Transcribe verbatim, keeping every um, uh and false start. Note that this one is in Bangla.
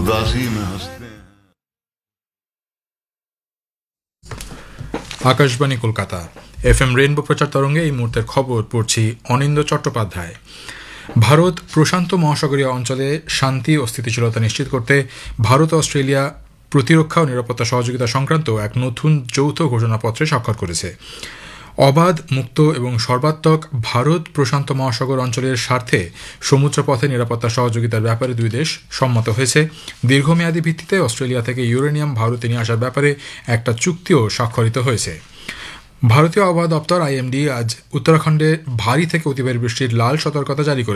उदासी में हंसते हैं। Akashvani Kolkata F M rainbow প্রচার তরঙ্গে এই মুহূর্তের খবর পড়ছি অনিন্দ চট্টোপাধ্যায়। ভারত প্রশান্ত মহাসাগরীয় অঞ্চলে শান্তি ও স্থিতিশীলতা নিশ্চিত করতে ভারত ও অস্ট্রেলিয়া প্রতিরক্ষা ও নিরাপত্তা সহযোগিতা সংক্রান্ত এক নতুন যৌথ ঘোষণাপত্রে স্বাক্ষর করেছে। অবাধ, মুক্ত এবং সর্বাত্মক ভারত প্রশান্ত মহাসাগর অঞ্চলের স্বার্থে সমুদ্রপথে নিরাপত্তা সহযোগিতার ব্যাপারে দুই দেশ সম্মত হয়েছে। দীর্ঘমেয়াদী ভিত্তিতে অস্ট্রেলিয়া থেকে ইউরেনিয়াম ভারতে নিয়ে আসার ব্যাপারে একটা চুক্তিও স্বাক্ষরিত হয়েছে। ভারতীয় আবহাওয়া দপ্তর আইএমডি আজ উত্তরাখণ্ডে ভারী থেকে অতি ভারী বৃষ্টির লাল সতর্কতা জারি করেছে।